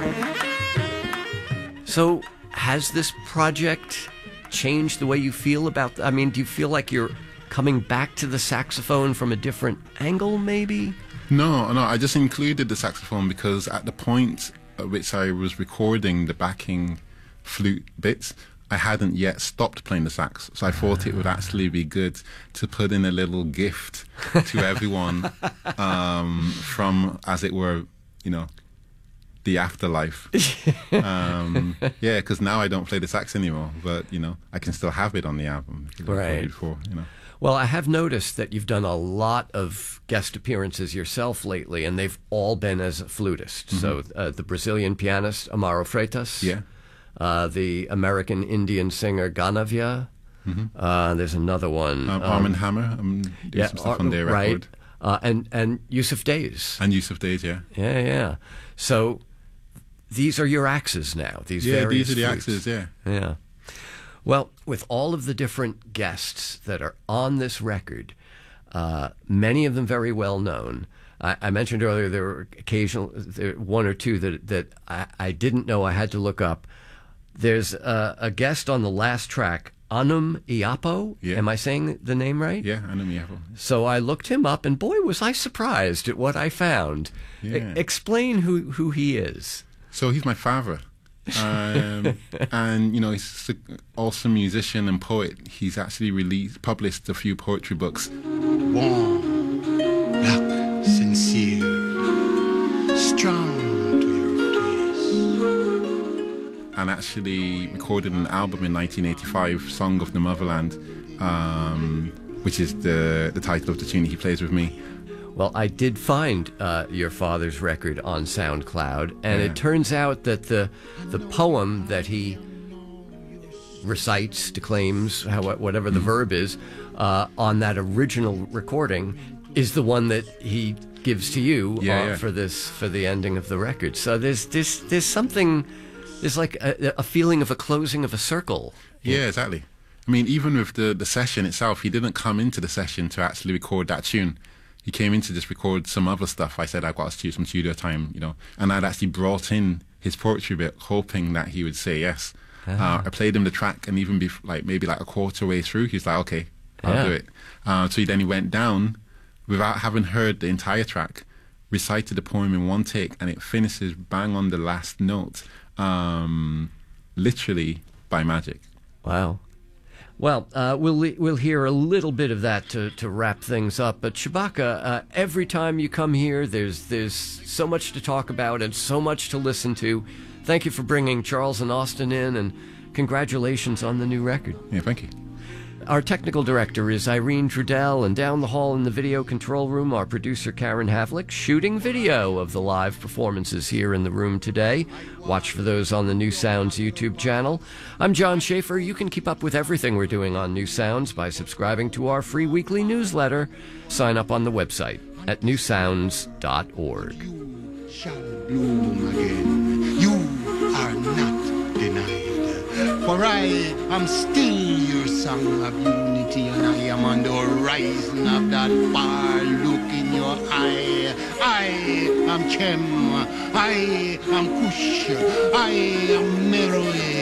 So, has this project changed the way you feel about... I mean, do you feel like you're coming back to the saxophone from a different angle, maybe? No, I just included the saxophone because at the point at which I was recording the backing flute bits, I hadn't yet stopped playing the sax. So I thought it would actually be good to put in a little gift to everyone from, as it were, the afterlife. Yeah, because now I don't play the sax anymore, but I can still have it on the album. Right. Before, Well, I have noticed that you've done a lot of guest appearances yourself lately, and they've all been as a flutist. Mm-hmm. So the Brazilian pianist Amaro Freitas, the American Indian singer Ganavia. Mm-hmm. There's another one, Armand Hammer. Doing some stuff on their record. And Yusuf Days. And Yusuf Days, yeah. Yeah. So these are your axes now. These are the flutes. Axes, yeah. Yeah. Well, with all of the different guests that are on this record, many of them very well known. I mentioned earlier there were one or two that I didn't know I had to look up. There's a guest on the last track, Anum Iapo. Yeah. Am I saying the name right? Yeah, Anum Iapo. So I looked him up, and boy, was I surprised at what I found. Yeah. Explain who he is. So he's my father. And he's an awesome musician and poet. He's actually published a few poetry books. Warm, black, sincere, strong to your face. And actually recorded an album in 1985, Song of the Motherland, which is the title of the tune he plays with me. Well, I did find your father's record on SoundCloud, and it turns out that the poem that he recites, declaims, whatever the verb is, on that original recording is the one that he gives to you for the ending of the record. So there's something, there's like a feeling of a closing of a circle. Yeah, exactly. I mean, even with the session itself, he didn't come into the session to actually record that tune. He came in to just record some other stuff. I said, I've got some studio time, and I'd actually brought in his poetry bit, hoping that he would say yes. I played him the track, and even maybe a quarter way through, he's like, okay, I'll do it. So he went down, without having heard the entire track, recited the poem in one take, and it finishes bang on the last note, literally by magic. Wow. Well, we'll hear a little bit of that to wrap things up. But Shabaka, every time you come here, there's so much to talk about and so much to listen to. Thank you for bringing Charles and Austin in, and congratulations on the new record. Yeah, thank you. Our technical director is Irene Trudell, and down the hall in the video control room, our producer Karen Havlick, shooting video of the live performances here in the room today. Watch for those on the New Sounds YouTube channel. I'm John Schaefer. You can keep up with everything we're doing on New Sounds by subscribing to our free weekly newsletter. Sign up on the website at newsounds.org. You shall bloom again. You are not denied. For I am still your song of unity, and I am on the horizon of that far look in your eye. I am Chem, I am Kush, I am Meroe.